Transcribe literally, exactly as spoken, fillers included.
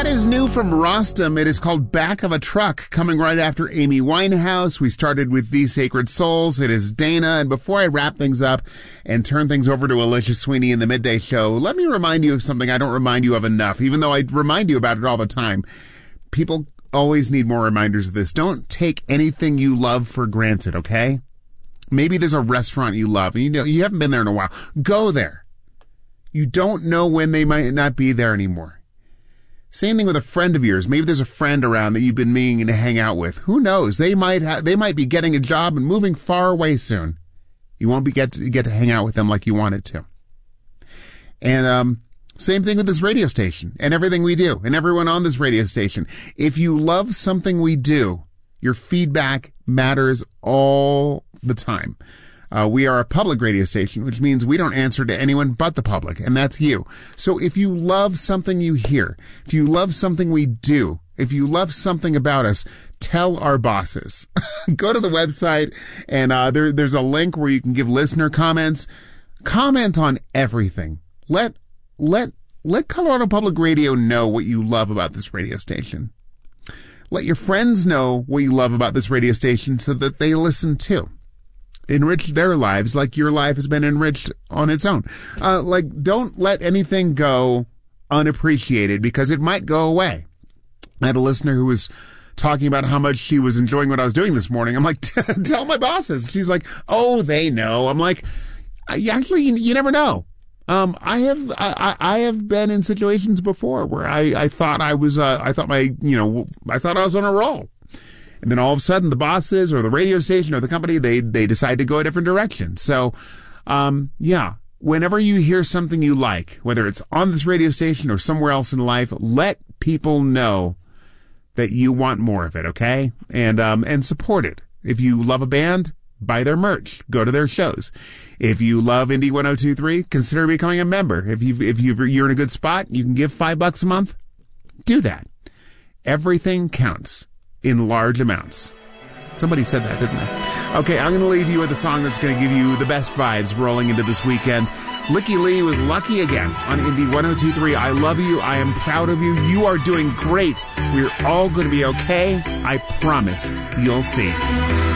That is new from Rostam. It is called Back of a Truck, coming right after Amy Winehouse. We started with These Sacred Souls. It is Dana. And before I wrap things up and turn things over to Alicia Sweeney in the midday show, let me remind you of something I don't remind you of enough, even though I remind you about it all the time. People always need more reminders of this. Don't take anything you love for granted, okay? Maybe there's a restaurant you love and you know you haven't been there in a while. Go there. You don't know when they might not be there anymore. Same thing with a friend of yours. Maybe there's a friend around that you've been meaning to hang out with. Who knows? They might ha- they might be getting a job and moving far away soon. You won't be get to get to hang out with them like you wanted to. And um same thing with this radio station and everything we do and everyone on this radio station. If you love something we do, your feedback matters all the time. Uh, we are a public radio station, which means we don't answer to anyone but the public, and that's you. So if you love something you hear, if you love something we do, if you love something about us, tell our bosses. Go to the website, and uh, there, there's a link where you can give listener comments. Comment on everything. Let let let Colorado Public Radio know what you love about this radio station. Let your friends know what you love about this radio station so that they listen too. Enrich their lives like your life has been enriched on its own. Uh, like, don't let anything go unappreciated because it might go away. I had a listener who was talking about how much she was enjoying what I was doing this morning. I'm like, tell my bosses. She's like, oh, they know. I'm like, actually, you, you never know. Um, I have, I, I have been in situations before where I, I thought I was, uh, I thought my, you know, I thought I was on a roll. And then all of a sudden the bosses or the radio station or the company, they, they decide to go a different direction. So, um, yeah, whenever you hear something you like, whether it's on this radio station or somewhere else in life, let people know that you want more of it. Okay. And, um, and support it. If you love a band, buy their merch, go to their shows. If you love Indie one oh two point three, consider becoming a member. If you, if you, you're in a good spot, you can give five bucks a month. Do that. Everything counts. In large amounts. Somebody said that, didn't they? Okay, I'm going to leave you with a song that's going to give you the best vibes rolling into this weekend. Licky Lee with Lucky Again on Indie one oh two point three. I love you. I am proud of you. You are doing great. We're all going to be okay. I promise. You'll see.